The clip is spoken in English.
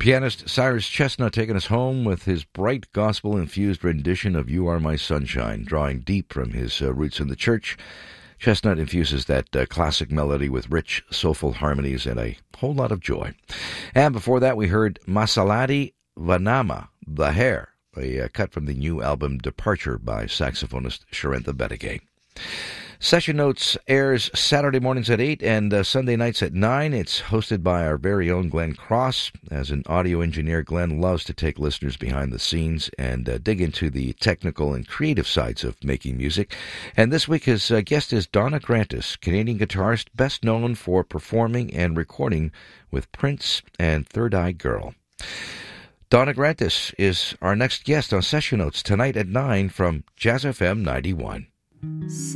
Pianist Cyrus Chestnut taking us home with his bright gospel-infused rendition of You Are My Sunshine, drawing deep from his roots in the church. Chestnut infuses that classic melody with rich, soulful harmonies and a whole lot of joy. And before that, we heard Masaladi Vanama, The Hair, a cut from the new album Departure by saxophonist Sharentha Bettigay. Session Notes airs Saturday mornings at 8 and Sunday nights at 9. It's hosted by our very own Glenn Cross. As an audio engineer, Glenn loves to take listeners behind the scenes and dig into the technical and creative sides of making music. And this week his guest is Donna Grantis, Canadian guitarist best known for performing and recording with Prince and Third Eye Girl. Donna Grantis is our next guest on Session Notes tonight at 9 from Jazz FM 91.